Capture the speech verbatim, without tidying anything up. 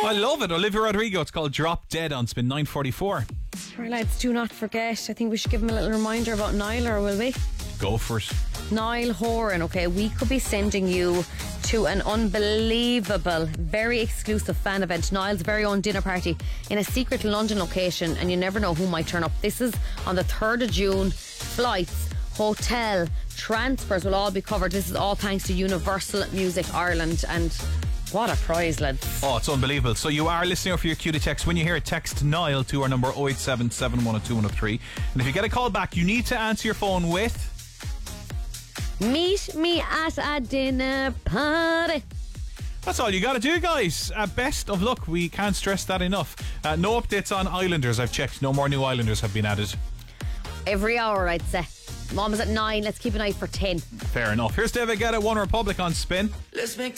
I love it. Olivia Rodrigo. It's called Drop Dead on Spin nine forty-four. Right, lads, do not forget. I think we should give him a little reminder about Niall, will we? Go for it. Niall Horan, okay, we could be sending you to an unbelievable, very exclusive fan event, Niall's very own dinner party in a secret London location, and you never know who might turn up. This is on the third of June. Flights, hotel, transfers will all be covered. This is all thanks to Universal Music Ireland, and what a prize, lads. Oh, it's unbelievable. So you are listening for your cue to text. When you hear it, text Niall to our number oh eight seven, seven one oh two, one oh three. And if you get a call back, you need to answer your phone with... Meet me at a dinner party. That's all you got to do, guys. Uh, best of luck. We can't stress that enough. Uh, no updates on Islanders. I've checked. No more new Islanders have been added. Every hour, I'd say. Mom is at nine. Let's keep an eye for ten. Fair enough. Here's David Guetta, One Republic on Spin. Let's make